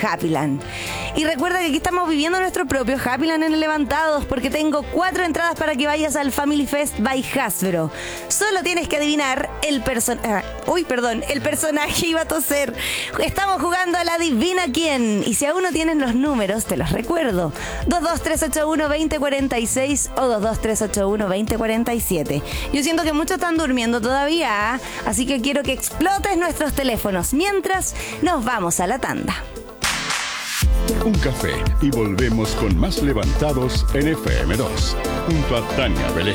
Happyland. Y recuerda que aquí estamos viviendo nuestro propio Happyland en el Levantados, porque tengo 4 entradas para que vayas al Family Fest by Hasbro. Solo tienes que adivinar el personaje iba a toser. Estamos jugando a la adivina quién. Y si aún no tienes los números, te los recuerdo. 22381-2046 o 22381-2047. Yo siento que muchos están durmiendo todavía, así que quiero que explotes nuestros teléfonos mientras nos vamos a la tanda. Un café y volvemos con más Levantados en FM2, junto a Tania Belén.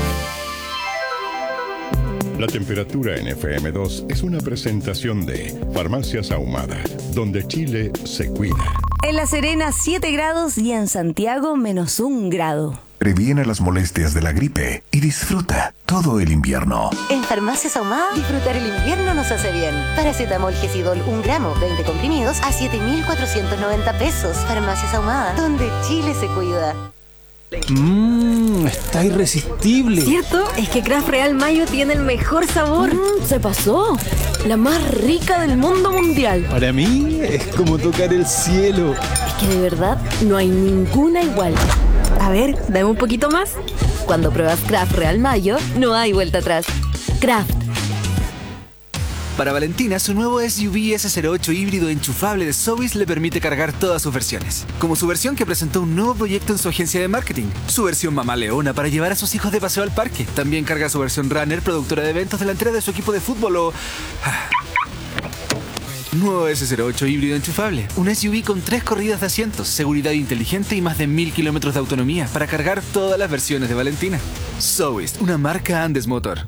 La temperatura en FM2 es una presentación de Farmacias Ahumada, donde Chile se cuida. En La Serena, 7 grados y en Santiago, -1 grado. Previene las molestias de la gripe y disfruta todo el invierno. En Farmacias Ahumada, disfrutar el invierno nos hace bien. Paracetamol Gesidol 1 gramo, 20 comprimidos a 7.490 pesos. Farmacias Ahumada, donde Chile se cuida. Está irresistible. ¿Cierto? Es que Kraft Real Mayo tiene el mejor sabor. Se pasó. La más rica del mundo mundial. Para mí es como tocar el cielo. Es que de verdad no hay ninguna igual. A ver, dame un poquito más. Cuando pruebas Kraft Real Mayo, no hay vuelta atrás. Kraft. Para Valentina, su nuevo SUV S08 híbrido enchufable de Sowis le permite cargar todas sus versiones. Como su versión que presentó un nuevo proyecto en su agencia de marketing. Su versión Mamá Leona para llevar a sus hijos de paseo al parque. También carga su versión Runner, productora de eventos delantera de su equipo de fútbol o... Nuevo S08 híbrido enchufable. Un SUV con 3 corridas de asientos, seguridad inteligente y más de 1000 kilómetros de autonomía para cargar todas las versiones de Valentina. Sowis, una marca Andes Motor.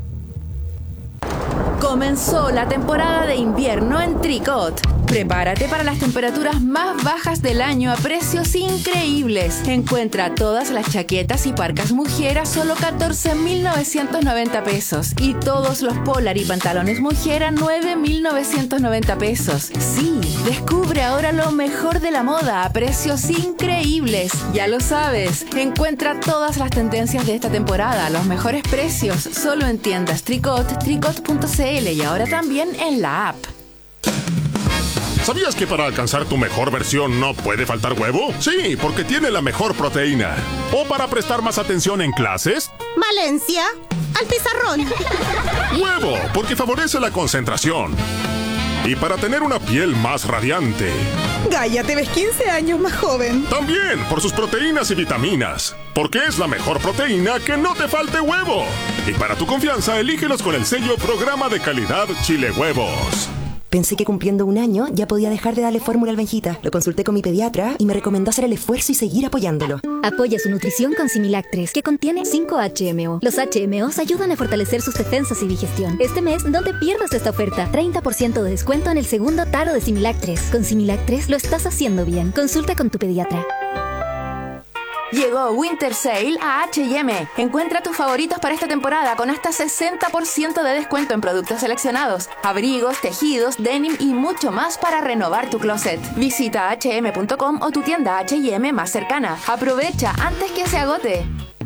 Comenzó la temporada de invierno en Tricot. Prepárate para las temperaturas más bajas del año a precios increíbles. Encuentra todas las chaquetas y parcas mujer a solo 14.990 pesos. Y todos los polar y pantalones mujer a 9.990 pesos. Sí, descubre ahora lo mejor de la moda a precios increíbles. Ya lo sabes, encuentra todas las tendencias de esta temporada a los mejores precios. Solo en tiendas Tricot, tricot.cl y ahora también en la app. ¿Sabías que para alcanzar tu mejor versión no puede faltar huevo? Sí, porque tiene la mejor proteína. ¿O para prestar más atención en clases? Valencia, al pizarrón. Huevo, porque favorece la concentración. Y para tener una piel más radiante. Gaia, te ves 15 años más joven. También por sus proteínas y vitaminas. Porque es la mejor proteína que no te falte huevo. Y para tu confianza, elígelos con el sello Programa de Calidad Chile Huevos. Pensé que cumpliendo 1 año ya podía dejar de darle fórmula al Benjita. Lo consulté con mi pediatra y me recomendó hacer el esfuerzo y seguir apoyándolo. Apoya su nutrición con Similac 3, que contiene 5 HMO. Los HMOs ayudan a fortalecer sus defensas y digestión. Este mes no te pierdas esta oferta. 30% de descuento en el segundo taro de Similac 3. Con Similac 3 lo estás haciendo bien. Consulta con tu pediatra. Llegó Winter Sale a H&M. Encuentra tus favoritos para esta temporada con hasta 60% de descuento en productos seleccionados, abrigos, tejidos, denim y mucho más para renovar tu closet. Visita hm.com o tu tienda H&M más cercana. Aprovecha antes que se agote.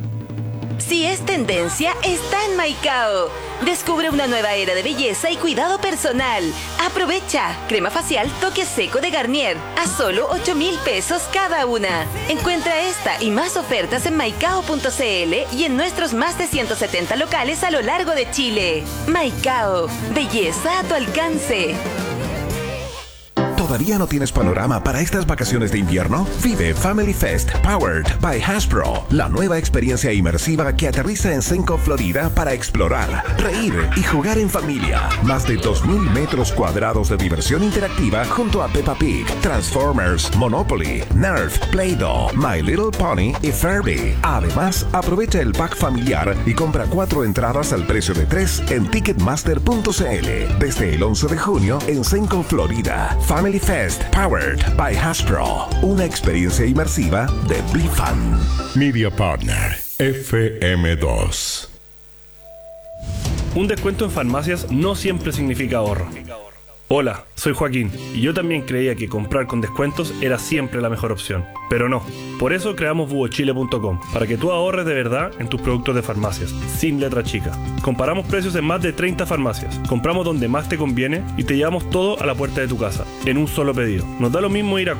Si es tendencia, está en Maicao. Descubre una nueva era de belleza y cuidado personal. Aprovecha. Crema facial Toque Seco de Garnier a solo 8.000 pesos cada una. Encuentra esta y más ofertas en maicao.cl y en nuestros más de 170 locales a lo largo de Chile. Maicao. Belleza a tu alcance. ¿Todavía no tienes panorama para estas vacaciones de invierno? Vive Family Fest Powered by Hasbro, la nueva experiencia inmersiva que aterriza en Senco, Florida para explorar, reír y jugar en familia. Más de 2.000 metros cuadrados de diversión interactiva junto a Peppa Pig, Transformers, Monopoly, Nerf, Play-Doh, My Little Pony y Furby. Además, aprovecha el pack familiar y compra 4 entradas al precio de 3 en Ticketmaster.cl. Desde el 11 de junio en Senco, Florida. Family Fest Powered by Hasbro. Una experiencia inmersiva de BliFan. Media Partner FM2. Un descuento en farmacias no siempre significa ahorro. Hola, soy Joaquín y yo también creía que comprar con descuentos era siempre la mejor opción, pero no. Por eso creamos buochile.com, para que tú ahorres de verdad en tus productos de farmacias, sin letra chica. Comparamos precios en más de 30 farmacias, compramos donde más te conviene y te llevamos todo a la puerta de tu casa, en un solo pedido. Nos da lo mismo ir a